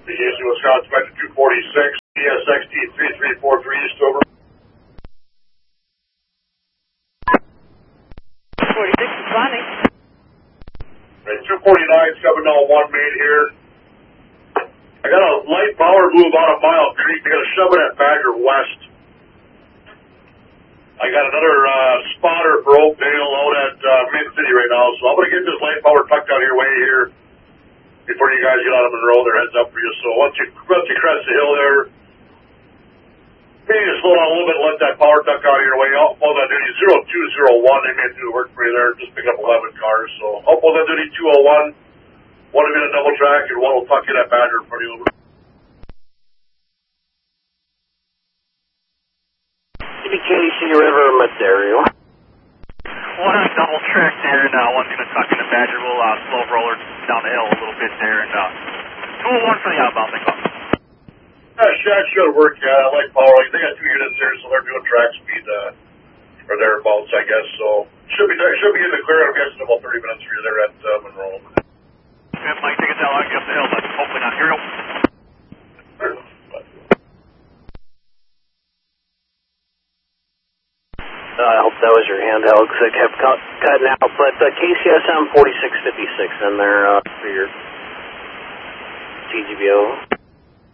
The Eastern Wisconsin back to 246, ESXT 3343 East over. 46 responding. Right, 249, 701 main here. I got a light power move about a mile creek. I got to shove it at Badger West. I got another spotter for Oakdale out at Mid-City right now, so I'm going to get this light power tucked out of your way here before you guys get out of Monroe. Their heads up for you. So once you crest the hill there, maybe just slow down a little bit and let that power tuck out of your way. I'll pull that duty 0201. They may do the work for you there. Just pick up 11 cars. So I'll pull that duty 201. One will be in a double track, and one will tuck in at Badger for you. Over. Casey River, Ontario. One on a double track there, and one's going to tuck in the Badger. We'll slow roller down the hill a little bit there, and 201 for the outbound thing. That should work, yeah. Light power. They got 2 units there, so they're doing track speed or thereabouts, I guess. So should be in the clear. I'm guessing about 30 minutes for you there at Monroe. Yeah, might take it that long to get up the hill, but hopefully not. Here we go. I hope that was your handheld because it kept cutting out. But KCSM 4656 in there for your TGBO.